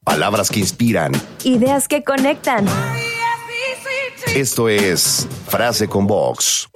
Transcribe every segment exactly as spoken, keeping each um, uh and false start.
Palabras que inspiran. Ideas que conectan. Esto es Frase con Vox.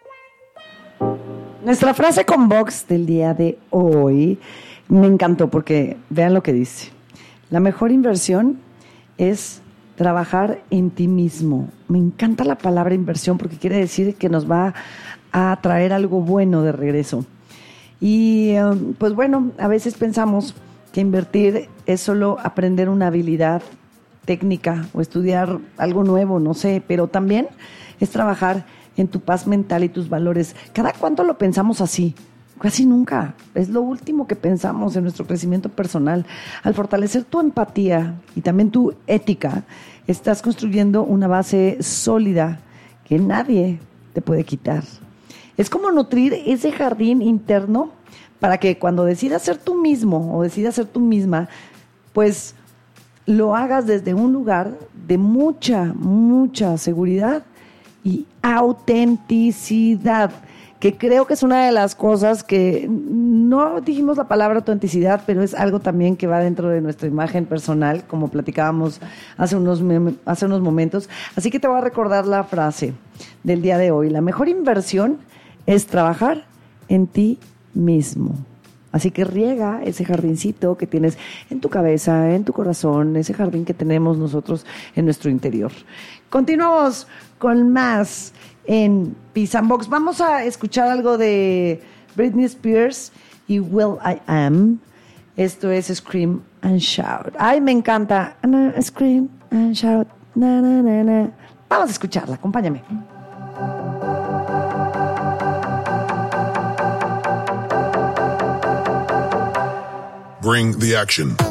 Nuestra frase con Vox del día de hoy me encantó porque vean lo que dice. La mejor inversión es trabajar en ti mismo. Me encanta la palabra inversión porque quiere decir que nos va a traer algo bueno de regreso. Y pues bueno, a veces pensamos que invertir es solo aprender una habilidad técnica o estudiar algo nuevo, no sé, pero también es trabajar en tu paz mental y tus valores. ¿Cada cuánto lo pensamos así? Casi nunca. Es lo último que pensamos en nuestro crecimiento personal. Al fortalecer tu empatía y también tu ética, estás construyendo una base sólida que nadie te puede quitar. Es como nutrir ese jardín interno para que cuando decidas ser tú mismo o decidas ser tú misma, pues lo hagas desde un lugar de mucha, mucha seguridad y autenticidad, que creo que es una de las cosas que no dijimos la palabra autenticidad, pero es algo también que va dentro de nuestra imagen personal, como platicábamos hace unos, hace unos momentos. Así que te voy a recordar la frase del día de hoy. La mejor inversión es trabajar en ti mismo. Así que riega ese jardincito que tienes en tu cabeza, en tu corazón, ese jardín que tenemos nosotros en nuestro interior. Continuamos con más en Peace and Vox. Vamos a escuchar algo de Britney Spears y Will I Am. Esto es Scream and Shout. Ay, me encanta. Scream and Shout. Na, na, na, na. Vamos a escucharla, acompáñame. Bring the action.